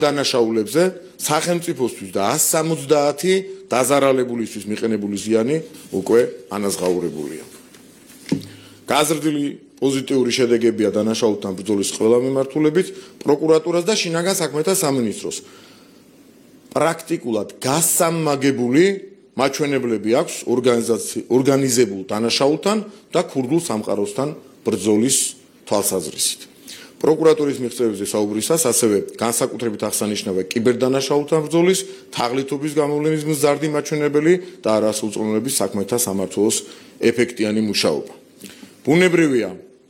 დანაშაულებზე სახელმწიფოსთვის და 170 დაზარალებულისთვის მიყენებული ზიანი უკვე ანაზღაურებულია. გაზრდილი პოზიტიური შედეგებია დანაშაულთან ბრძოლის ყველა მიმართულებით პროკურატურას და შინაგან საქმეთა სამინისტროს. პრაქტიკულად გასამაგებული მაჩვენებლები აქვს ორგანიზებულ დანაშაულთან და ქურდულ სამყაროსთან ბრძოლის თვალსაზრისით. პროკურატურის მიღწევებზე საუბრისას ასევე განსაკუთრებით აღსანიშნავია კიბერდანაშაულთან ბრძოლის, თაღლითობის გამოვლენის მზარდი მაჩვენებელი და არასრულწლოვნების საქმეთა სამმართველოს ეფექტიანი მუშაობა. ბუნებრივია,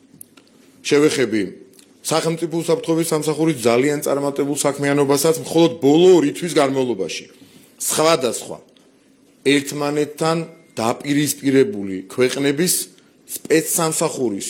შევეხები სახელმწიფო უსაფრთხოების სამსახურის ძალიან წარმატებულ საქმიანობასაც მხოლოდ ბოლო 2 თვის განმავლობაში. სხვადასხვა ერთმანეთთან დაპირისპირებული ქვეყნების სპეცსამსახურის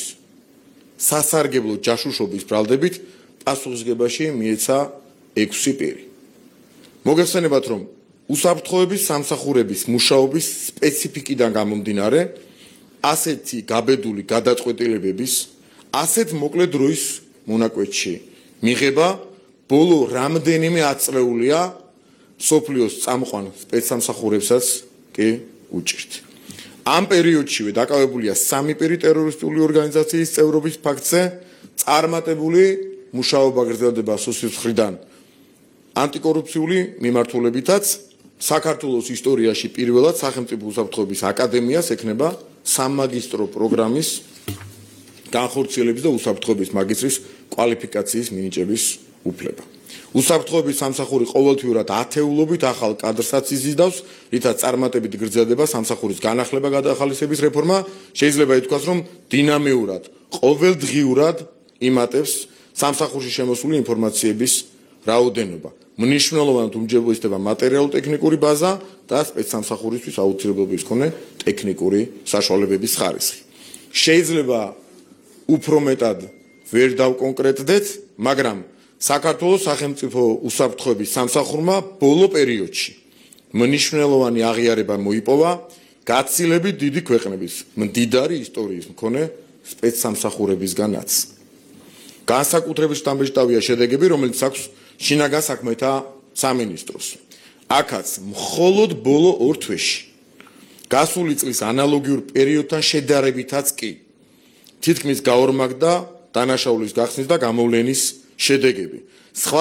სასარგებლო ჯაშუშობის ბრალდებით პასუხისგებაში მიეცა 6 პირი. მოგეხსენებათ, რომ უსაფრთხოების სამსახურების მუშაობის სპეციფიკიდან გამომდინარე, ასეთი გაბედული გადაწყვეტილებების ასეთ მოკლე დროის მონაკვეთში მიღება ბოლო რამდენიმე ათწლეულია სოფლიოს წამყვან სპეცსამსახურებსაც კი უჭირთ. ამ პერიოდშივე დაკავებულია 3 პირი ტერორისტული ორგანიზაციის წევრობის ფაქტზე, წარმატებული მუშაობა გრძელდება სოციოს მხრიდან ანტიკორუფციული მიმართულებითაც, საქართველოს ისტორიაში პირველად სახელმწიფო უსაფრთხოების აკადემიას ექნება სამაგისტრო პროგრამის განხორციელების და უსაფრთხოების მაგისტრის კვალიფიკაციის მინიჭების უფლება. უსაფრთხოების სამსახური ყოველთვიურად ათეულობით ახალ კადრსაც იზიდავს, რითაც წარმატებით გრძელდება სამსახურის განახლება გადახალისების რეფორმა, შეიძლება ითქვას, რომ დინამიურად, ყოველდღიურად იმატებს სამსახურში შემოსული ინფორმაციების რაოდენობა. მნიშვნელოვნად უმჯობესდება მატერიალურ-ტექნიკური ბაზა და სპეცსამსახურისთვის აუცილებლობის მქონე ტექნიკური საშუალებების ხარისხი. შეიძლება უფრო მეტად ვერ დავკონკრეტდეთ, მაგრამ საქართველოს სახელმწიფო უსაფრთხოების სამსახურმა ბოლო პერიოდში მნიშვნელოვანი აღიარება მოიპოვა გაცილებით დიდი ქვეყნების მდიდარი ისტორიის მქონე სპეცსამსახურებისგანაც. განსაკუთრებით შთამბეჭდავია შედეგები, რომელიც აქვს შინაგან საქმეთა სამინისტროს. აქაც მხოლოდ ბოლო 2 თვეში გასული წლის ანალოგიურ პერიოდთან შედარებითაც კი თითქმის გაორმაგდა დანაშაულის გახსნის და გამოვლენის შედეგები.